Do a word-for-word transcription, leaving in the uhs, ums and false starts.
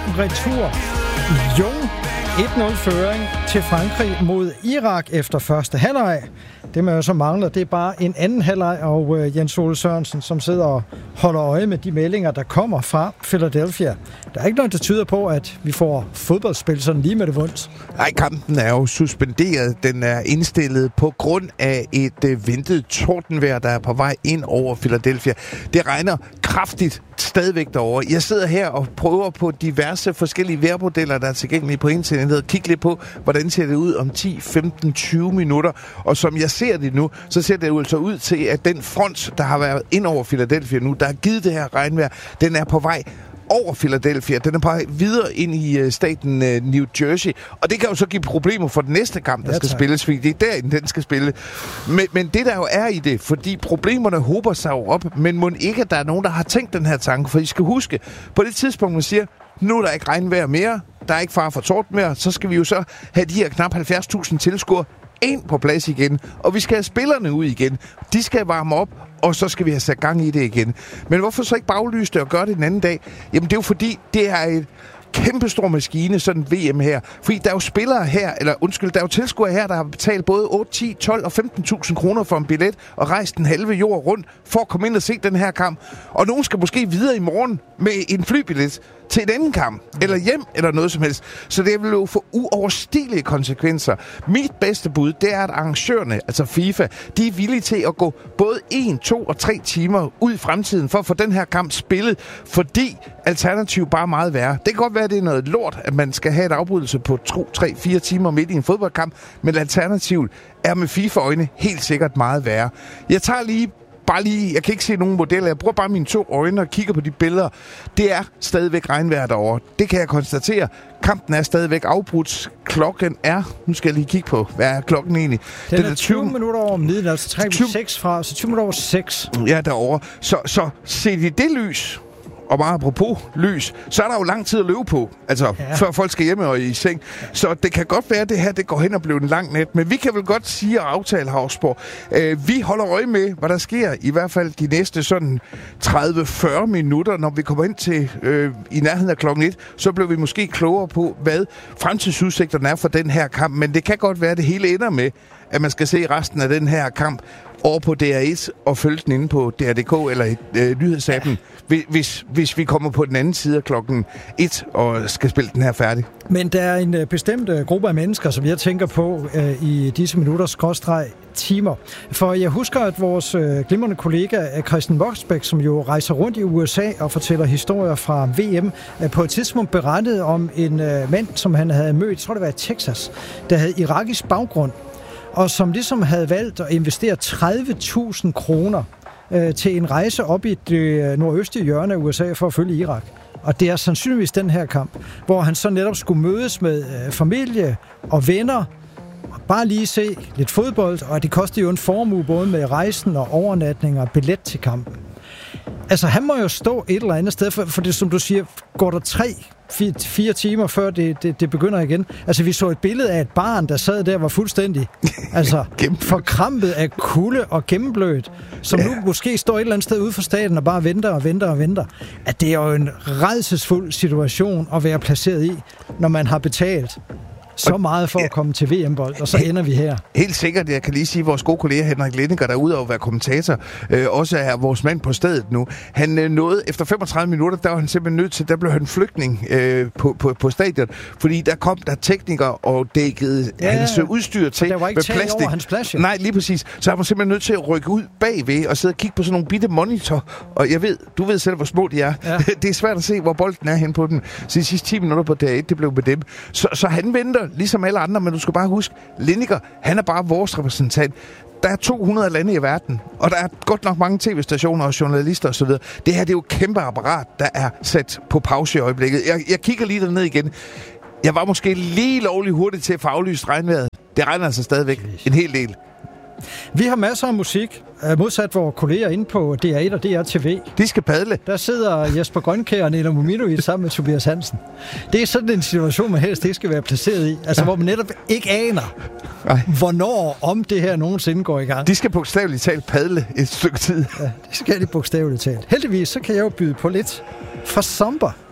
retur. Jung et nul-føring til Frankrig mod Irak efter første halvleg. Det, man jo så mangler, det er bare en anden halvleg, og uh, Jens Ole Sørensen, som sidder og holder øje med de meldinger, der kommer fra Philadelphia. Der er ikke noget, der tyder på, at vi får fodboldspil sådan lige med det vundt. Nej, kampen er jo suspenderet. Den er indstillet på grund af et uh, ventet tordenvejr, der er på vej ind over Philadelphia. Det regner kraftigt stadigvæk derovre. Jeg sidder her og prøver på diverse forskellige vejrmodeller, der er tilgængelige på internettet, og kigge lidt på, hvordan ser det ud om ti, femten, tyve minutter. Og som jeg ser det nu, så ser det jo altså ud til, at den front, der har været ind over Philadelphia nu, der har givet det her regnvejr, den er på vej over Philadelphia. Den er på vej videre ind i uh, staten uh, New Jersey. Og det kan jo så give problemer for den næste kamp, der ja, skal spilles, fordi det er derinde, den skal spille. Men, men det der jo er i det, fordi problemerne hober sig jo op, men må ikke, at der er nogen, der har tænkt den her tanke. For I skal huske, på det tidspunkt, man siger, nu er der ikke regnvejr mere, der er ikke fare for torden mere, så skal vi jo så have de her knap halvfjerds tusind tilskuere ind på plads igen, og vi skal have spillerne ud igen. De skal varme op, og så skal vi have sat gang i det igen. Men hvorfor så ikke baglyse det og gøre det den anden dag? Jamen det er jo fordi, det er et kæmpestor maskine, sådan en V M her. Fordi der er jo spillere her, eller undskyld, der er jo tilskuere her, der har betalt både otte, ti, tolv og femten tusind kroner for en billet, og rejst den halve jord rundt, for at komme ind og se den her kamp. Og nogen skal måske videre i morgen med en flybillet til en anden kamp, eller hjem, eller noget som helst. Så det vil jo få uoverstigelige konsekvenser. Mit bedste bud, det er, at arrangørerne, altså FIFA, de er villige til at gå både en, to og tre timer ud i fremtiden, for at få den her kamp spillet, fordi alternativ bare er meget værre. Det kan godt være, at det er noget lort, at man skal have et afbrydelse på to, tre, fire timer midt i en fodboldkamp, men alternativet er med FIFA-øjne helt sikkert meget værre. Jeg tager lige Bare lige, jeg kan ikke se nogen modeller. Jeg bruger bare mine to øjne og kigger på de billeder. Det er stadigvæk regnvejr derovre. Det kan jeg konstatere. Kampen er stadigvæk afbrudt. Klokken er, nu skal jeg lige kigge på, hvad er klokken egentlig? Den, Den er tyve minutter over midten, altså trækker vi seks fra, så tyve minutter over seks. Ja, derovre. Så, så set i det lys, og meget apropos lys, så er der jo lang tid at løbe på, altså ja. Før folk skal hjemme og i seng. Så det kan godt være, at det her det går hen og bliver en lang nat, men vi kan vel godt sige og aftale, Havsborg. Øh, vi holder øje med, hvad der sker, i hvert fald de næste sådan tredive til fyrre minutter, når vi kommer ind til øh, i nærheden af klokken et, så bliver vi måske klogere på, hvad fremtidsudsigterne er for den her kamp, men det kan godt være, at det hele ender med, at man skal se resten af den her kamp over på D R et og følge den inde på D R punktum D K eller øh, nyhedsappen, hvis, hvis vi kommer på den anden side af klokken et og skal spille den her færdig. Men der er en øh, bestemt øh, gruppe af mennesker, som jeg tænker på øh, i disse minutter skråstreg timer. For jeg husker, at vores øh, glimrende kollega Christian Voksbæk, som jo rejser rundt i U S A og fortæller historier fra V M, øh, på et tidspunkt berettede om en øh, mand, som han havde mødt, jeg tror det var i Texas, der havde irakisk baggrund, og som ligesom havde valgt at investere tredive tusind kroner øh, til en rejse op i det nordøstlige hjørne af U S A for at følge Irak. Og det er sandsynligvis den her kamp, hvor han så netop skulle mødes med øh, familie og venner, og bare lige se lidt fodbold, og det koster jo en formue både med rejsen og overnatning og billet til kampen. Altså, han må jo stå et eller andet sted, for, for det, som du siger, går der tre, fire, fire timer, før det, det, det begynder igen. Altså, vi så et billede af et barn, der sad der, var fuldstændig altså, forkrampet af kulde og gennemblødt, som ja. nu måske står et eller andet sted ude for staten og bare venter og venter og venter. At det er jo en rædselsfuld situation at være placeret i, når man har betalt så meget for at komme til V M-bold, og så ender vi her. Helt sikkert. Jeg kan lige sige, at vores gode kollega Henrik Lindinger, der er ude over at være kommentator, øh, også er vores mand på stedet nu. Han øh, nåede, efter femogtredive minutter, der var han simpelthen nødt til, der blev han flygtning øh, på, på, på stadion, fordi der kom der teknikere og dækkede ja, hans udstyr til der var ikke med plastik. Over hans plads, ja. Nej, lige præcis. Så han var simpelthen nødt til at rykke ud bagved og sidde og kigge på sådan nogle bitte monitor. Og jeg ved, du ved selv, hvor små de er. Ja. Det er svært at se, hvor bolden er hen på den. Så de sidste ti minutter på D R et, det blev med dem. Så, så han venter ligesom alle andre, men du skal bare huske, Lindinger, han er bare vores repræsentant. Der er to hundrede lande i verden, og der er godt nok mange tv-stationer og journalister osv. Det her, det er jo et kæmpe apparat, der er sat på pause i øjeblikket. Jeg, jeg kigger lige derned igen. Jeg var måske lige lovlig hurtigt til at få aflyst regnvejret. Det regner altså stadigvæk en hel del. Vi har masser af musik, modsat vores kolleger inde på D R et og D R T V. De skal padle. Der sidder Jesper Grønkjær og Nina Mominovic sammen med Tobias Hansen. Det er sådan en situation, man helst ikke skal være placeret i. Altså, ja. Hvor man netop ikke aner, Ej. hvornår om det her nogensinde går i gang. De skal bogstaveligt talt padle et stykke tid. Ja, det skal de bogstaveligt talt. Heldigvis, så kan jeg jo byde på lidt fra Somber.